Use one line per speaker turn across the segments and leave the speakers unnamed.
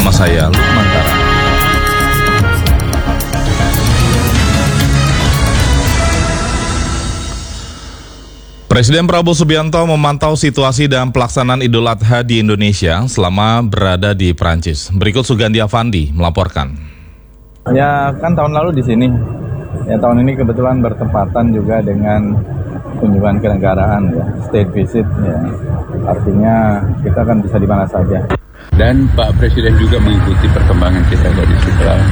bersama saya Lukman Tara. Presiden Prabowo Subianto memantau situasi dan pelaksanaan Idul Adha di Indonesia selama berada di Prancis. Berikut Sugandi Avandi melaporkan.
Ya kan tahun lalu di sini. Ya tahun ini kebetulan bertepatan juga dengan kunjungan kenegaraan ya, state visit ya. Artinya kita kan bisa di mana saja.
Dan Pak Presiden juga mengikuti perkembangan kita dari setelah.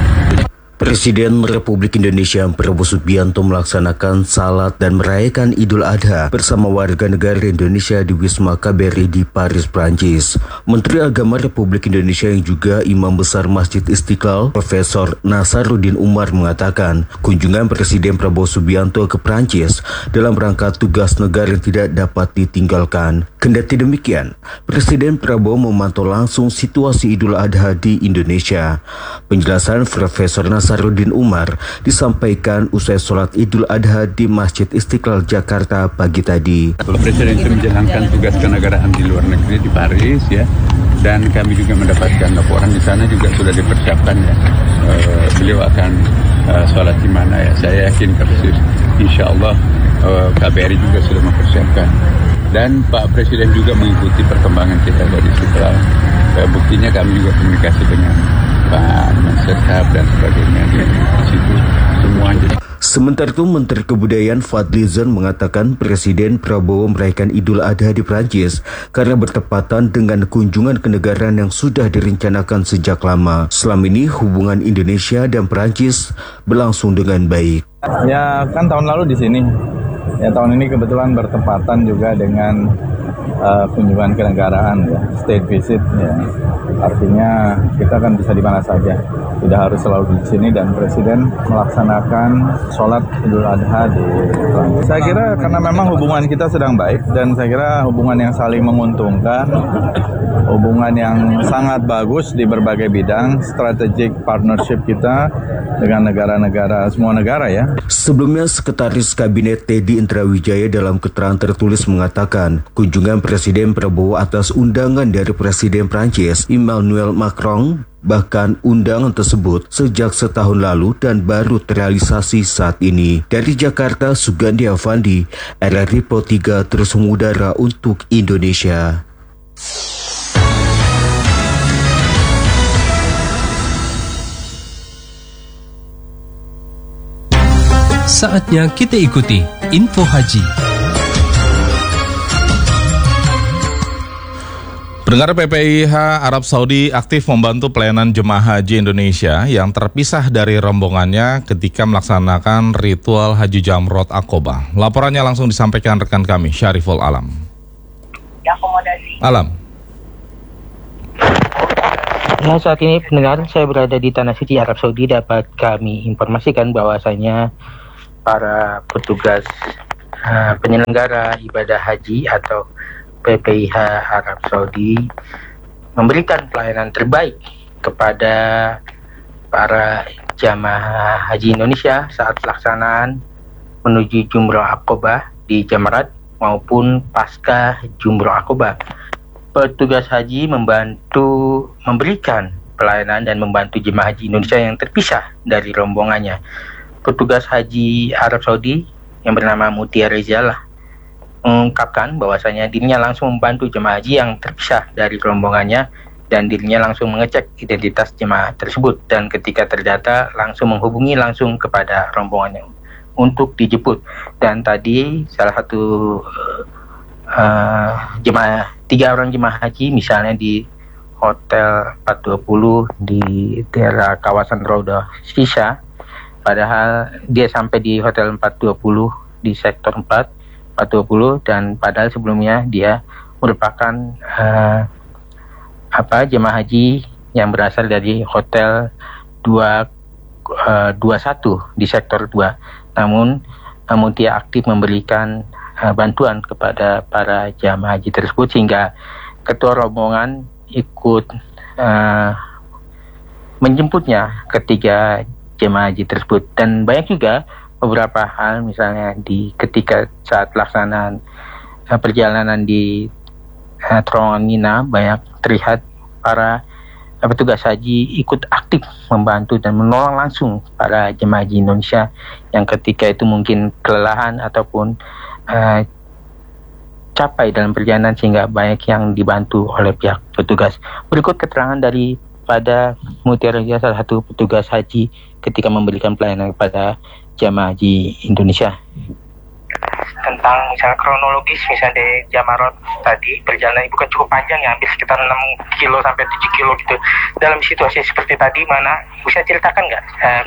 Presiden Republik Indonesia Prabowo Subianto melaksanakan salat dan merayakan Idul Adha bersama warga negara Indonesia di Wisma KBRI di Paris, Prancis. Menteri Agama Republik Indonesia yang juga Imam Besar Masjid Istiqlal, Profesor Nasaruddin Umar mengatakan kunjungan Presiden Prabowo Subianto ke Prancis dalam rangka tugas negara yang tidak dapat ditinggalkan. Kendati demikian, Presiden Prabowo memantau langsung situasi Idul Adha di Indonesia. Penjelasan Profesor Nasaruddin Umar disampaikan usai sholat Idul Adha di Masjid Istiqlal Jakarta pagi tadi.
Presiden itu menjalankan tugas kenegaraan di luar negeri di Paris ya, dan kami juga mendapatkan laporan di sana juga sudah dipersiapkan ya. Beliau akan sholat di mana ya? Saya yakin persis, insya Allah KBRI juga sudah mempersiapkan. Dan Pak Presiden juga mengikuti perkembangan kita dari setelah. Buktinya kami juga komunikasi dengan Pak Mensekap dan sebagainya di situ semuanya.
Sementara itu, Menteri Kebudayaan Fadlizon mengatakan Presiden Prabowo merayakan Idul Adha di Prancis karena bertepatan dengan kunjungan kenegaraan yang sudah direncanakan sejak lama. Selama ini hubungan Indonesia dan Prancis berlangsung dengan baik.
Ya kan tahun lalu di sini. Ya tahun ini kebetulan bertepatan juga dengan kunjungan kenegaraan ya, state visit ya. Artinya kita kan bisa di mana saja, tidak harus selalu di sini, dan Presiden melaksanakan sholat Idul Adha di Prancis. Saya kira karena memang hubungan kita sedang baik, dan saya kira hubungan yang saling menguntungkan, hubungan yang sangat bagus di berbagai bidang, strategic partnership kita dengan negara-negara, semua negara ya.
Sebelumnya, Sekretaris Kabinet Teddy Indrawijaya dalam keterangan tertulis mengatakan kunjungan Presiden Prabowo atas undangan dari Presiden Prancis Emmanuel Macron, bahkan undangan tersebut sejak setahun lalu dan baru terrealisasi saat ini. Dari Jakarta, Sugandi Avandi, RRI Pro 3 terus mengudara untuk Indonesia.
Saatnya kita ikuti Info Haji.
Pendengar, PPIH Arab Saudi aktif membantu pelayanan jemaah haji Indonesia yang terpisah dari rombongannya ketika melaksanakan ritual Haji Jamrot Aqobah. Laporannya langsung disampaikan rekan kami, Syariful Alam. Alam.
Ya, saat ini pendengar, saya berada di Tanah Suci Arab Saudi. Dapat kami informasikan bahwasanya para petugas penyelenggara ibadah haji atau PPIH Arab Saudi memberikan pelayanan terbaik kepada para jamaah haji Indonesia saat pelaksanaan menuju Jumroh Aqobah di Jamarat maupun pasca Jumroh Aqobah. Petugas haji memberikan pelayanan dan membantu jemaah haji Indonesia yang terpisah dari rombongannya. Petugas haji Arab Saudi yang bernama Mutia Rizal mengungkapkan bahwasanya dirinya langsung membantu jemaah haji yang terpisah dari rombongannya, dan dirinya langsung mengecek identitas jemaah tersebut, dan ketika terdata langsung menghubungi langsung kepada rombongannya untuk dijemput. Dan tadi salah satu tiga orang jemaah haji misalnya di Hotel 420 di daerah kawasan Raudah Sisa, padahal dia sampai di Hotel 420 di sektor 420, dan padahal sebelumnya dia merupakan jemaah haji yang berasal dari Hotel 21 di sektor 2. Namun Mutia aktif memberikan bantuan kepada para jemaah haji tersebut, sehingga ketua rombongan ikut menjemputnya ketiga jemaah haji tersebut. Dan banyak juga beberapa hal, misalnya ketika saat pelaksanaan perjalanan di terowongan Mina, banyak terlihat para petugas haji ikut aktif membantu dan menolong langsung para jemaah haji Indonesia yang ketika itu mungkin kelelahan ataupun capai dalam perjalanan sehingga banyak yang dibantu oleh pihak petugas. Berikut keterangan daripada Mutiara Ria, salah satu petugas haji ketika memberikan pelayanan kepada jemaah haji Indonesia. Tentang misalnya kronologis, misalnya di Jamarot tadi perjalanan ibu kan cukup panjang ya, hampir sekitar 6 kilo sampai 7 kilo gitu. Dalam situasi seperti tadi, mana bisa ceritakan nggak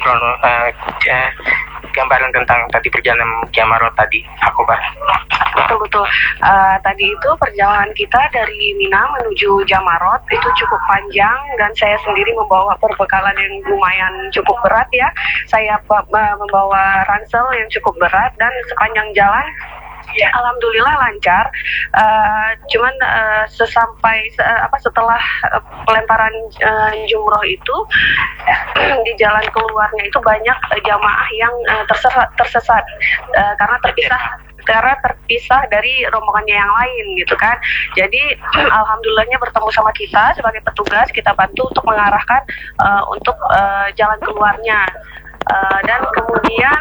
gambaran tentang tadi perjalanan Jamarot tadi, Aqobah?
Betul. Tadi itu perjalanan kita dari Mina menuju Jamarot itu cukup panjang dan saya sendiri membawa perbekalan yang lumayan cukup berat ya. Saya membawa ransel yang cukup berat dan sepanjang jalan alhamdulillah lancar. Cuman setelah pelemparan jumroh itu di jalan keluarnya itu banyak jamaah yang tersesat karena terpisah dari rombongannya yang lain gitu kan. Jadi alhamdulillahnya bertemu sama kita sebagai petugas, kita bantu untuk mengarahkan untuk jalan keluarnya. Dan kemudian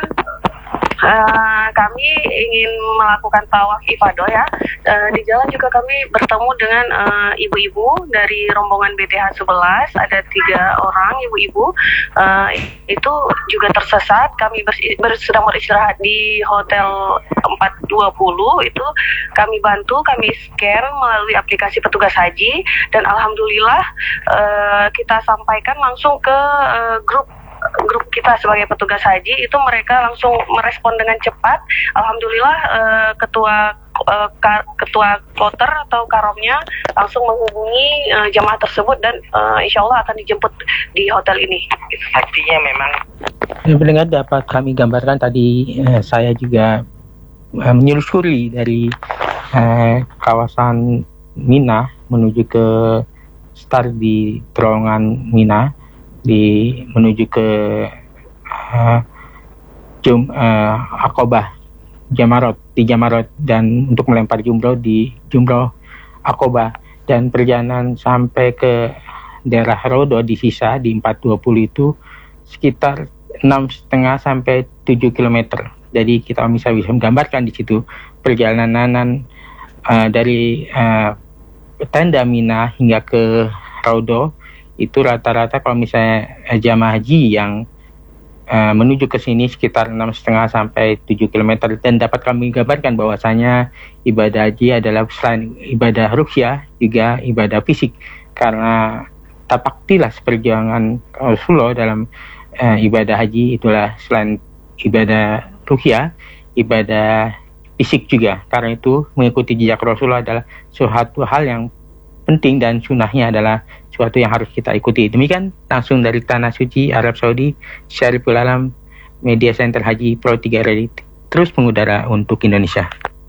kami ingin melakukan tawaf ifadah ya. Di jalan juga kami bertemu dengan ibu-ibu dari rombongan BTH 11, ada 3 orang ibu-ibu. Itu juga tersesat. Kami sedang beristirahat di hotel 420 itu kami bantu, kami scan melalui aplikasi petugas haji dan alhamdulillah kita sampaikan langsung ke grup kita sebagai petugas haji, itu mereka langsung merespon dengan cepat. Alhamdulillah ketua kloter atau karomnya langsung menghubungi jamaah tersebut dan insya Allah akan dijemput di hotel ini.
Artinya memang pendengar dapat kami gambarkan tadi, saya juga menyelusuri dari kawasan Mina menuju ke start di terowongan Mina menuju ke Aqobah di Jamarot dan untuk melempar jumroh di jumroh Aqobah, dan perjalanan sampai ke daerah Rodo di sisa di 420 itu sekitar 6,5 sampai 7 km. Jadi kita bisa menggambarkan di situ perjalanan dari tenda Mina hingga ke Rodo itu rata-rata kalau misalnya jamaah haji yang menuju ke sini sekitar 6,5 sampai 7 km, dan dapat kami gambarkan bahwasanya ibadah haji adalah selain ibadah ruqyah juga ibadah fisik, karena tapaktilah perjuangan Rasulullah dalam ibadah haji itulah selain ibadah ruqyah ibadah fisik juga. Karena itu mengikuti jejak Rasulullah adalah suatu hal yang penting dan sunnahnya adalah suatu yang harus kita ikuti. Demikian langsung dari Tanah Suci Arab Saudi, Syariful Alam, Media Center Haji Pro 3 Ready terus mengudara untuk Indonesia.